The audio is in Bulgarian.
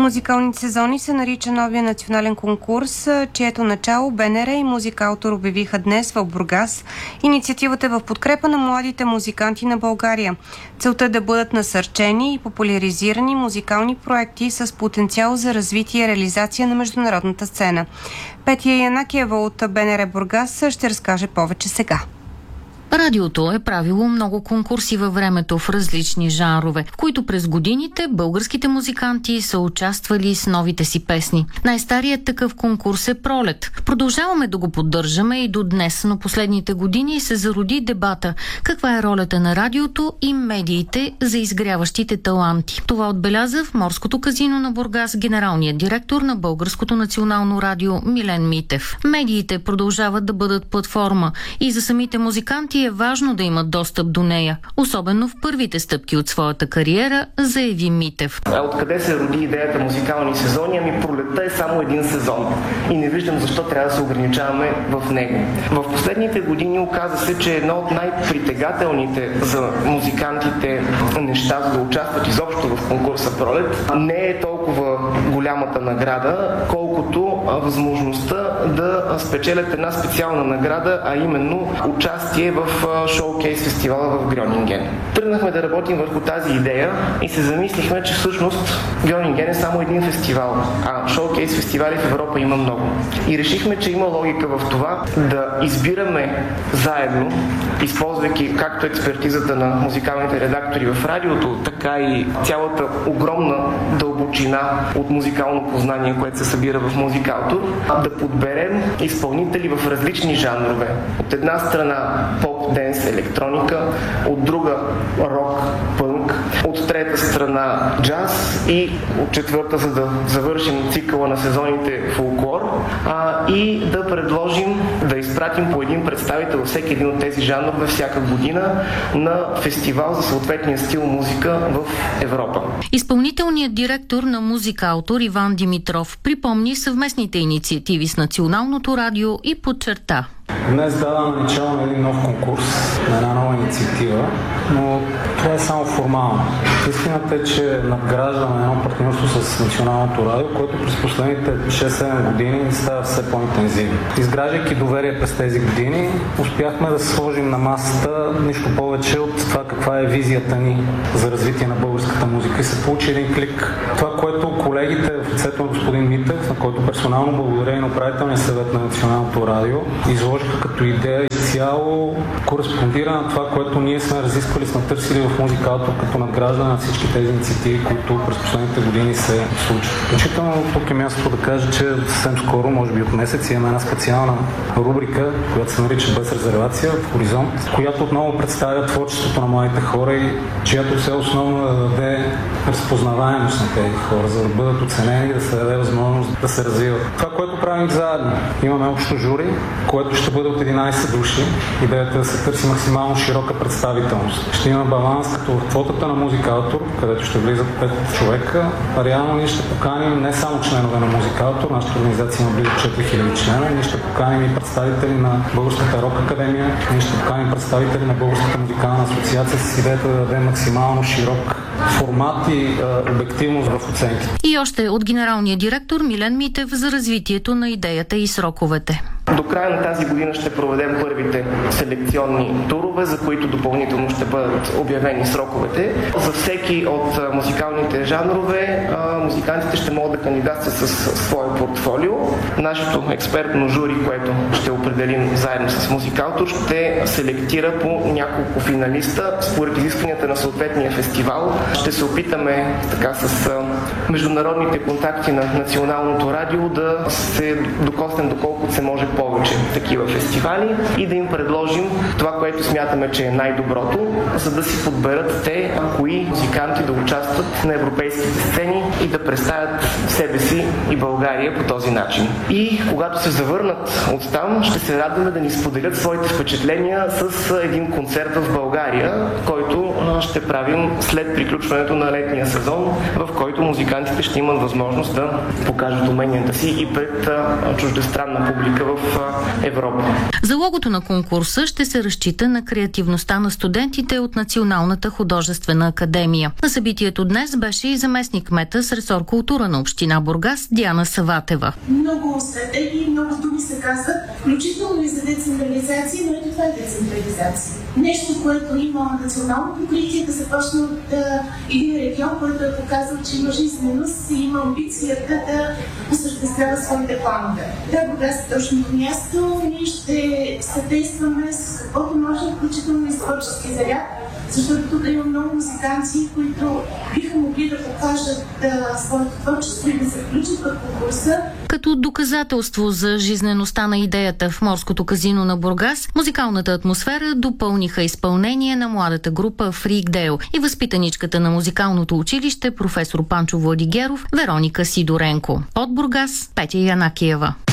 Музикалните сезони се нарича новия национален конкурс, чието начало БНР и Музикаутор обявиха днес в Бургас. Инициативата е в подкрепа на младите музиканти на България. Целта е да бъдат насърчени и популяризирани музикални проекти с потенциал за развитие и реализация на международната сцена. Петя Янакиева от БНР Бургас ще разкаже повече сега. Радиото е правило много конкурси във времето в различни жанрове, в които през годините българските музиканти са участвали с новите си песни. Най-старият такъв конкурс е Пролет. Продължаваме да го поддържаме и до днес, но последните години се зароди дебата каква е ролята на радиото и медиите за изгряващите таланти. Това отбеляза в Морското казино на Бургас генералният директор на Българското национално радио Милен Митев. Медиите продължават да бъдат платформа и за самите музиканти е важно да имат достъп до нея, особено в първите стъпки от своята кариера, заяви Митев. Откъде се роди идеята музикални сезони? Пролетта е само един сезон и не виждам защо трябва да се ограничаваме в него. В последните години оказа се, че едно от най-притегателните за музикантите неща, за да участват изобщо в конкурса Пролет, не е толкова голямата награда, колкото възможността да спечелят една специална награда, а именно участие в шоукейс фестивала в Гронинген. Тръгнахме да работим върху тази идея и се замислихме, че всъщност Гронинген е само един фестивал, а шоукейс фестивали в Европа има много. И решихме, че има логика в това да избираме заедно, използвайки както експертизата на музикалните редактори в радиото, така и цялата огромна дълбочина от музикално познание, което се събира в Музикаутор, да подберем изпълнители в различни жанрове. От една страна поп, денс, електроника, от друга рок, пънк, от трета страна джаз и от четвърта, за да завършим цикъла на сезоните, фолклор, и да предложим да изпратим по един представител във всеки един от тези жанрове всяка година на фестивал за съответния стил музика в Европа. Изпълнителният директор на Музикаутор Иван Димитров припомни съвместните инициативи с Националното радио и подчерта: Днес даваме начало на един нов конкурс, на една нова инициатива, но това е само формално. Истината е, че надграждаме едно партньорство с Националното радио, което през последните 6-7 години става все по-интензивно. Изграждайки доверие през тези години, успяхме да сложим на масата нищо повече от това каква е визията ни за развитие на българската музика и се получи един клик. Това, което колегите в лицето на господин Митев, на който персонално благодаря и на управителния съвет на Националното радио, изложиха като идея, изцяло кореспондира на това, което ние сме разисквали, сме търсили в Музикаутор като надграждане на всички тези инициативи, които през последните години се случват. Включително тук е мястото да кажа, че съвсем скоро, може би от месец, имаме една специална рубрика, която се нарича Без резервация в Хоризонт, която отново представя творчеството на младите хора и чиято цел основно да даде разпознаваемост на тези хора, за да бъдат оценени и да се даде възможност да се развиват. Това, което правим заедно, имаме общо жури, което ще бъде от 11 души. Идеята е да се търси максимално широка представителност. Ще има баланс като в квотата на Музикаутор, където ще влизат 5 човека. Реално ние ще поканим не само членове на Музикаутор, нашата организация има близо 4000 члена, ние ще поканим и представители на Българската рок академия, ние ще поканим представители на Българската музикална асоциация с идеята да даде максимално широк формат и обективност в оценките. И още от генералния директор Милен Митев за развитието на идеята и сроковете. До края на тази година ще проведем първите селекционни турове, за които допълнително ще бъдат обявени сроковете. За всеки от музикалните жанрове музикантите ще могат да кандидатстват със свое портфолио. Нашето експертно жури, което ще определим заедно с Музикаутор, ще селектира по няколко финалиста според изискванията на съответния фестивал. Ще се опитаме така с международните контакти на Националното радио да се докоснем доколкото се може повече такива фестивали и да им предложим това, което смятаме, че е най-доброто, за да си подберат те кои музиканти да участват на европейските сцени и да представят себе си и България по този начин. И когато се завърнат оттам, ще се радваме да ни споделят своите впечатления с един концерт в България, който ще правим след приключването на летния сезон, в който музикантите ще имат възможност да покажат уменията си и пред чуждестранна публика в Европа. За логото на конкурса ще се разчита на креативността на студентите от Националната художествена академия. На събитието днес беше и заместник-кмета с ресор култура на община Бургас Диана Саватева. Много стратегии, много думи се казват, включително и за децентрализация, но ето това е децентрализация. Нещо, което има национално покритие, да започне от един регион, който е показал, че има жизненост и има амбицията да осъществява своите планове. Да, Бургас е точното място. Ние ще съдействаме с каквото може, включително и с творчески заряд, защото тук има много музиканти, които биха могли да покажат своето творчество и да се включат в конкурса. Като доказателство за жизнеността на идеята в морското казино на Бургас, музикалната атмосфера допълниха изпълнение на младата група Фрикдейл и възпитаничката на музикалното училище професор Панчо Владигеров Вероника Сидоренко. От Бургас Петя Янакиева.